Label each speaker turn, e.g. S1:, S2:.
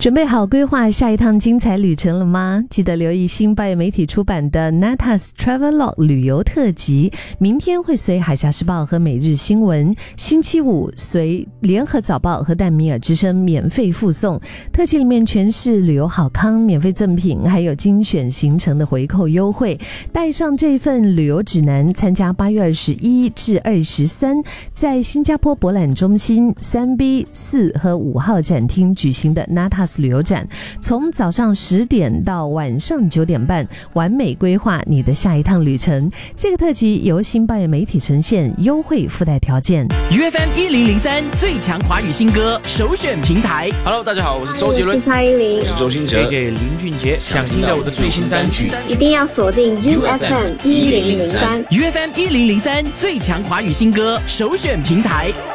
S1: 准备好规划下一趟精彩旅程了吗？记得留意新报业媒体出版的 Natas Travelog 旅游特辑，明天会随海峡时报和每日新闻，星期五随联合早报和淡米尔之声免费附送。特辑里面全是旅游好康、免费赠品，还有精选行程的回扣优惠。带上这份旅游指南，参加8月21至23在新加坡博览中心 3B、4和5号展厅举行的 Natas 旅游展，从早上10点到晚上9点半，完美规划你的下一趟旅程。这个特辑由新报业媒体呈现，优惠附带条件。
S2: UFM 1003最强华语新歌首选平台。
S3: Hello， 大家好，我是周杰伦，
S4: 我是蔡依林，
S3: 我是周兴哲，
S5: JJ 林俊杰。想听到我的最新单曲，
S4: 一定要锁定 UFM 1003。
S2: UFM 1003最强华语新歌首选平台。